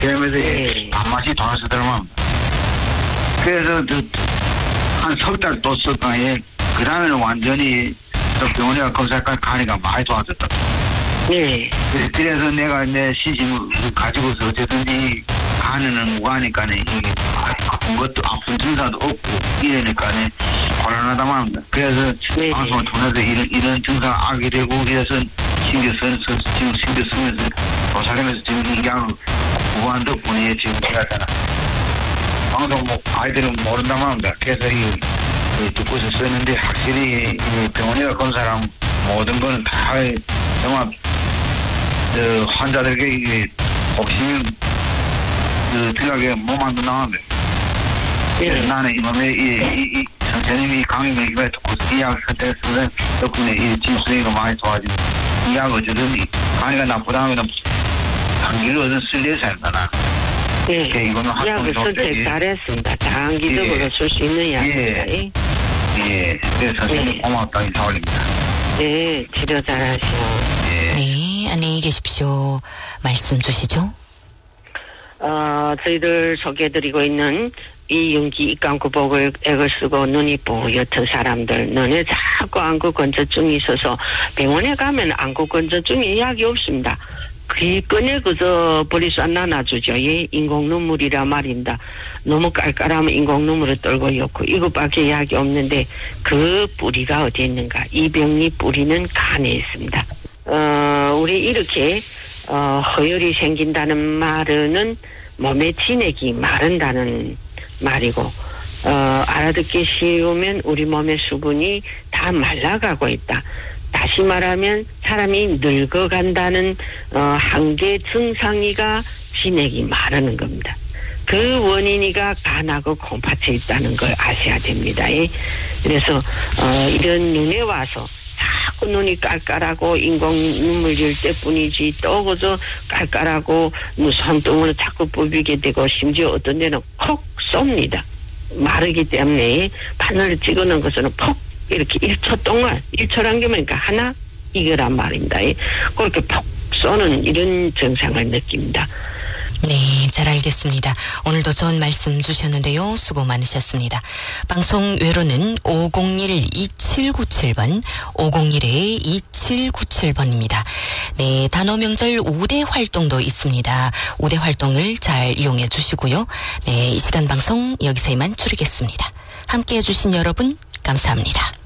그러면서 밥맛이 돌아서더만. 그래서 한 석 달 또 썼다. 그 다음에는 완전히 또 병원에 검사까지 가니까 많이 좋아졌다. 네. 그래서 내가 내 시심을 가지고서 어쨌든지 간에는 무가니까는 이게 아픈 것도 아픈 증상도 없고 이러니까는 곤란하다만 합니다. 그래서 방송을 통해서 이런 증상 알게 되고 그래서 신경 쓰면서 도사하면서 지금 이 약을 구한 덕분에 지금 제가 방송 뭐 아이들은 모른다만 합니다. 그래서 듣고서 썼는데 확실히 병원에 검사랑 모든 거는 다 정말 환자들에게 이게 혹시 들어가게 몸 안 나가는데 나는 이놈의 이 선생님이 강의를 듣고서 이 약을 선택했으면 덕분에 이 진수이가 많이 좋아지고 이 약을 어쩌든지 강의가 나쁘다 하면 장기를 얻은 쓸 예산이잖아. 네. 약을 선택 잘했습니다. 장기적으로 쓸 수 있는 약입니다. 예. 그래서 선생님 고맙다 인사 올립니다. 네. 치료 잘하시오. 네. 안녕히 계십시오. 말씀 주시죠. 저희들 소개해드리고 있는 이윤기 입감구복을 액을 쓰고 눈이 뿌옇던 사람들, 눈에 자꾸 안구건조증이 있어서 병원에 가면 안구건조증에 약이 없습니다. 꺼내 그저 버리수 안 나눠주죠. 인공 눈물이라 말입니다. 너무 깔깔하면 인공 눈물을 떨고 였고 이것밖에 약이 없는데 그 뿌리가 어디 있는가? 이 병이 뿌리는 간에 있습니다. 우리 이렇게 허혈이 생긴다는 말은 몸의 진액이 마른다는 말이고 알아듣기 쉬우면 우리 몸의 수분이 다 말라가고 있다. 다시 말하면 사람이 늙어간다는 한계 증상이가 진액이 마르는 겁니다. 그 원인이가 간하고 콩팥에 있다는 걸 아셔야 됩니다. 그래서 이런 눈에 와서 자꾸 눈이 깔깔하고 인공 눈물일 때뿐이지 또 그저 깔깔하고 손등으로 자꾸 뽑히게 되고 심지어 어떤 데는 콕 쏩니다. 마르기 때문에 바늘을 찍어놓은 것은 폭 이렇게 1초 동안 1초란 게 뭐니까 하나 이거란 말입니다. 그렇게 폭 쏘는 이런 증상을 느낍니다. 네, 잘 알겠습니다. 오늘도 좋은 말씀 주셨는데요. 수고 많으셨습니다. 방송 외로는 501-2797번, 501-2797번입니다. 네, 단오명절 우대 활동도 있습니다. 우대 활동을 잘 이용해 주시고요. 네, 이 시간 방송 여기서 이만 줄이겠습니다. 함께 해주신 여러분 감사합니다.